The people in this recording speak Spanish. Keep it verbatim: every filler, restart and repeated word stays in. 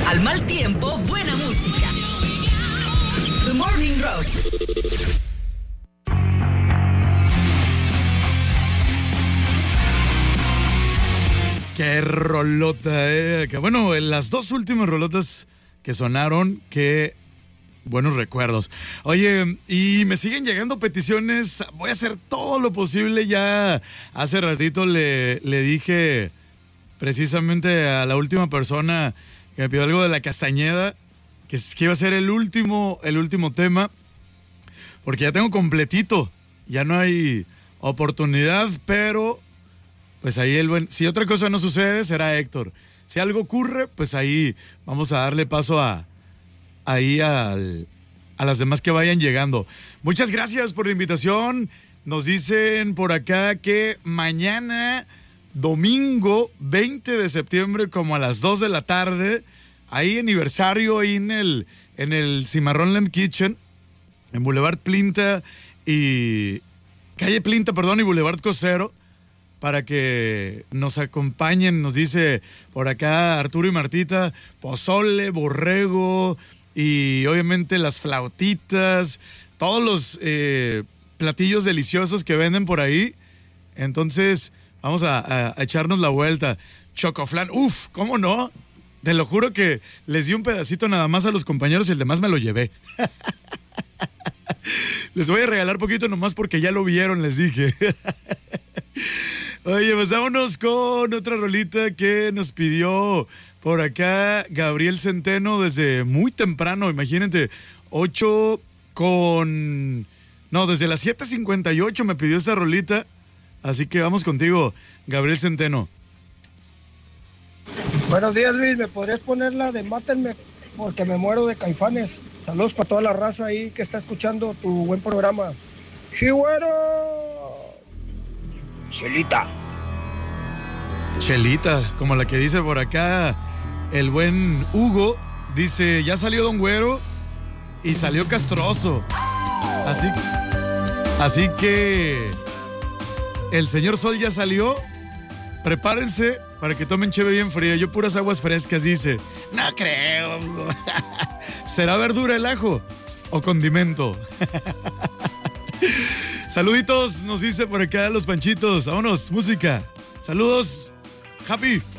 Al mal tiempo, buena música. The Morning Rock. Qué rolota, eh. Que bueno, las dos últimas rolotas que sonaron, qué buenos recuerdos. Oye, y me siguen llegando peticiones. Voy a hacer todo lo posible. Ya hace ratito le, le dije precisamente a la última persona que me pidió algo de La Castañeda, que, que iba a ser el último, el último tema, porque ya tengo completito. Ya no hay oportunidad, pero pues ahí el buen... Si otra cosa no sucede, será Héctor. Si algo ocurre, pues ahí vamos a darle paso a... ahí al, a las demás que vayan llegando. Muchas gracias por la invitación. Nos dicen por acá que mañana, domingo veinte de septiembre, como a las dos de la tarde, ahí aniversario ahí en el, en el Cimarrón Lamb Kitchen, en Boulevard Plinta y... Calle Plinta, perdón, y Boulevard Cosero, para que nos acompañen. Nos dice por acá Arturo y Martita, pozole, borrego y obviamente las flautitas, todos los eh, platillos deliciosos que venden por ahí. Entonces vamos a, a, a echarnos la vuelta. Chocoflan, uff, ¿cómo no? Te lo juro que les di un pedacito nada más a los compañeros y el demás me lo llevé. Les voy a regalar poquito nomás porque ya lo vieron, les dije. Oye, pues vámonos con otra rolita que nos pidió por acá Gabriel Centeno desde muy temprano. Imagínate, ocho con... No, desde las siete cincuenta y ocho me pidió esta rolita. Así que vamos contigo, Gabriel Centeno. Buenos días, Luis. ¿Me podrías poner la de Mátenme porque me muero de Caifanes? Saludos para toda la raza ahí que está escuchando tu buen programa. ¡Sí, bueno! Chelita. Chelita, como la que dice por acá el buen Hugo. Dice, ya salió Don Güero y salió castroso. Así, así que el señor Sol ya salió. Prepárense para que tomen cheve bien fría. Yo puras aguas frescas, dice. No creo. ¿Será verdura el ajo o condimento? Saluditos, nos dice por acá los Panchitos. Vámonos, música. Saludos. Happy.